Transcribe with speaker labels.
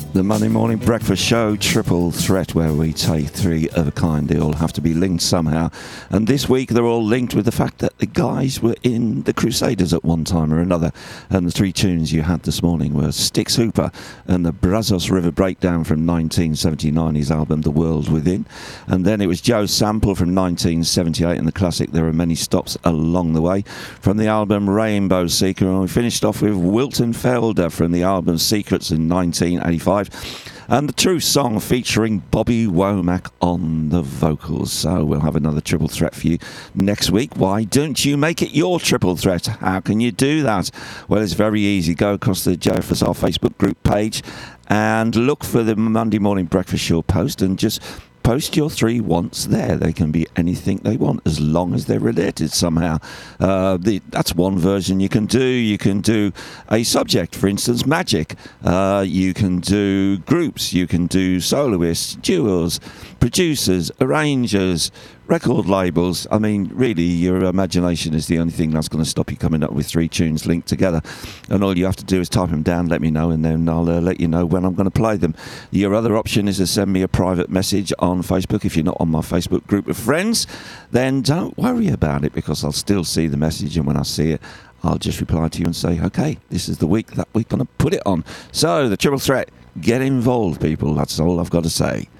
Speaker 1: The Monday Morning Breakfast Show, Triple Threat, where we take three of a kind. They all have to be linked somehow. And this week they're all linked with the fact that the guys were in the Crusaders at one time or another. And the three tunes you had this morning were Styx Hooper and the Brazos River Breakdown from 1979, his album The World Within. And then it was Joe Sample from 1978 and the classic There Are Many Stops Along the Way from the album Rainbow Seeker. And we finished off with Wilton Felder from the album Secrets in 1985. And the True Song featuring Bobby Womack on the vocals. So we'll have another Triple Threat for you next week. Why don't you make it your Triple Threat? How can you do that? Well, it's very easy. Go across the JFSR Facebook group page and look for the Monday Morning Breakfast Show post and just post your three wants there. They can be anything they want as long as they're related somehow. That's one version you can do. You can do a subject, for instance, magic. You can do groups. You can do soloists, duos, producers, arrangers, record labels. I mean, really, your imagination is the only thing that's going to stop you coming up with three tunes linked together. And all you have to do is type them down, let me know, and then I'll let you know when I'm going to play them. Your other option is to send me a private message on Facebook. If you're not on my Facebook group of friends, then don't worry about it, because I'll still see the message, and when I see it, I'll just reply to you and say, okay, this is the week that we're going to put it on. So, the Triple Threat, get involved, people. That's all I've got to say.